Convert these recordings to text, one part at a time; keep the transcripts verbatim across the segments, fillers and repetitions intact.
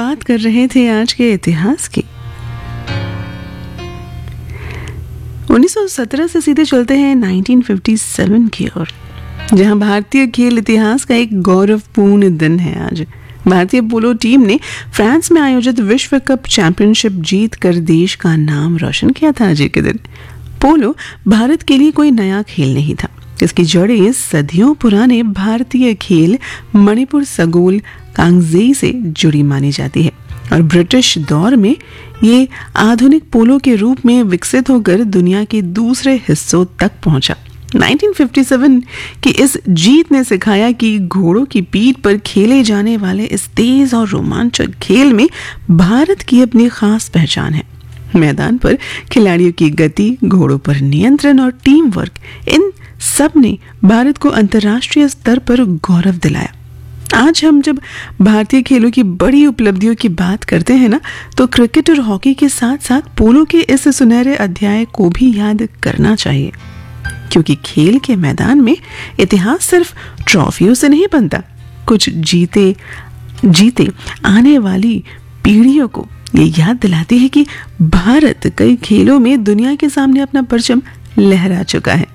बात कर रहे थे आज के इतिहास की। उन्नीस सौ सत्रह से सीधे चलते हैं उन्नीस सौ सत्तावन की ओर, जहां भारतीय खेल इतिहास का एक गौरवपूर्ण दिन है आज। भारतीय पोलो टीम ने फ्रांस में आयोजित विश्व कप चैंपियनशिप जीत कर देश का नाम रोशन किया था। आज के दिन पोलो भारत के लिए कोई नया खेल नहीं था। इसकी जड़ें सदियों पुराने भारतीय खेल मणिपुर सगोल कांगजेई से जुड़ी मानी जाती है और ब्रिटिश दौर में ये आधुनिक पोलो के रूप में विकसित होकर दुनिया के दूसरे हिस्सों तक पहुंचा। उन्नीस सौ सत्तावन की इस जीत ने सिखाया कि घोड़ों की पीठ पर खेले जाने वाले इस तेज और रोमांचक खेल में भारत की अपनी खास पहचान है। मैदान पर खिलाड़ियों की गति, घोड़ों पर नियंत्रण और टीम वर्क, इन सब ने भारत को अंतर्राष्ट्रीय स्तर पर गौरव दिलाया। आज हम जब भारतीय खेलों की बड़ी उपलब्धियों की बात करते हैं ना, तो क्रिकेट और हॉकी के साथ साथ पोलो के इस सुनहरे अध्याय को भी याद करना चाहिए, क्योंकि खेल के मैदान में इतिहास सिर्फ ट्रॉफियों से नहीं बनता। कुछ जीते जीते आने वाली पीढ़ियों को ये याद दिलाती है कि भारत कई खेलों में दुनिया के सामने अपना परचम लहरा चुका है।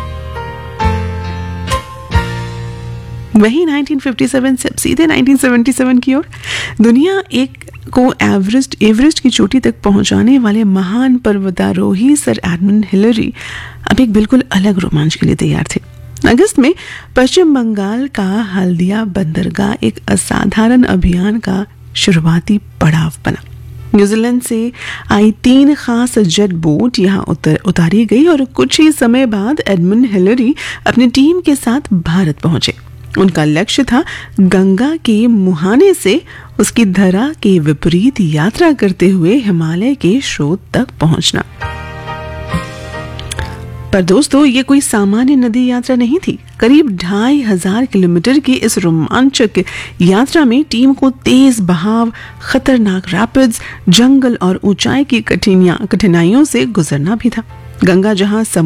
वही उन्नीस सौ सत्तावन से सीधे उन्नीस सौ सतहत्तर की ओर, दुनिया एक को एवरेस्ट एवरेस्ट की चोटी तक पहुंचाने वाले महान पर्वतारोही सर एडमंड हिलरी अब एक बिल्कुल अलग रोमांच के लिए तैयार थे। अगस्त में पश्चिम बंगाल का हल्दिया बंदरगाह एक असाधारण अभियान का शुरुआती पड़ाव बना। न्यूजीलैंड से आई तीन खास जेट बोट यहाँ उतर उतारी गई और कुछ ही समय बाद एडमंड हिलरी अपनी टीम के साथ भारत पहुंचे। उनका लक्ष्य था गंगा के मुहाने से उसकी धरा के विपरीत यात्रा करते हुए हिमालय के स्रोत तक पहुंचना। पर दोस्तों, ये कोई सामान्य नदी यात्रा नहीं थी। करीब ढाई हजार किलोमीटर की इस रोमांचक यात्रा में टीम को तेज बहाव, खतरनाक रैपिड्स, जंगल और ऊंचाई की कठिनाइयों से गुजरना भी था। गंगा जहां